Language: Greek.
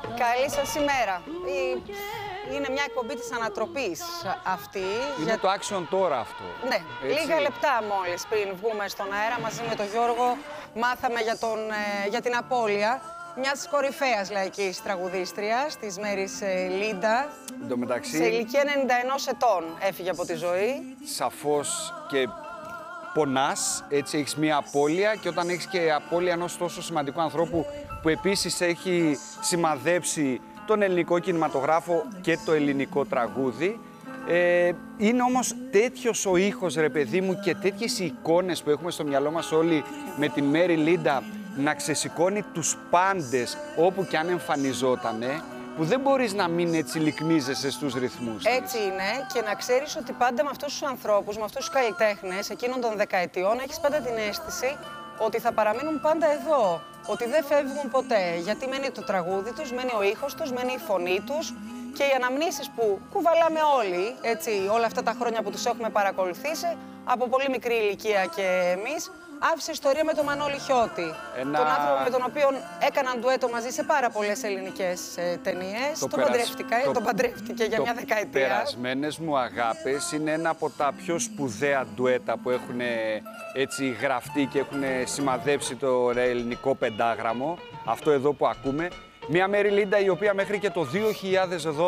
Καλή σας ημέρα. Είναι μια εκπομπή της ανατροπής αυτή. Είναι το action τώρα αυτό. Ναι, έτσι. λίγα λεπτά μόλις πριν βγούμε στον αέρα μαζί με τον Γιώργο μάθαμε για την απώλεια μιας κορυφαίας λαϊκής τραγουδίστριας, της Μέρης Λίντα. Εν τω μεταξύ, σε ηλικία 91 ετών έφυγε από τη ζωή. σαφώς και πονάς, έτσι έχεις μια απώλεια και όταν έχεις και απώλεια ενός τόσο σημαντικού ανθρώπου που επίσης έχει σημαδέψει τον ελληνικό κινηματογράφο και το ελληνικό τραγούδι. Είναι όμως τέτοιος ο ήχος, ρε παιδί μου, και τέτοιες οι εικόνες που έχουμε στο μυαλό μας όλοι με τη Μέρη Λίντα να ξεσηκώνει τους πάντες όπου και αν εμφανιζότανε, που δεν μπορείς να μην έτσι λυκνίζεσαι στους ρυθμούς της. Έτσι είναι, και να ξέρεις ότι πάντα με αυτούς τους ανθρώπους, με αυτούς τους καλλιτέχνες εκείνων των δεκαετιών, έχεις πάντα την αίσθηση ότι θα παραμείνουν πάντα εδώ, ότι δεν φεύγουν ποτέ, γιατί μένει το τραγούδι τους, μένει ο ήχος τους, μένει η φωνή τους και οι αναμνήσεις που κουβαλάμε όλοι, έτσι, όλα αυτά τα χρόνια που τους έχουμε παρακολουθήσει, από πολύ μικρή ηλικία και εμείς, άφησε ιστορία με τον Μανώλη Χιώτη, τον άνθρωπο με τον οποίο έκαναν ντουέτο μαζί σε πάρα πολλές ελληνικές ταινίες. Τον παντρεύτηκε για μια δεκαετία. Περασμένες μου αγάπες είναι ένα από τα πιο σπουδαία ντουέτα που έχουν έτσι γραφτεί και έχουν σημαδέψει το ελληνικό πεντάγραμμο. Αυτό εδώ που ακούμε. Μια Μέρη Λίντα η οποία μέχρι και το 2012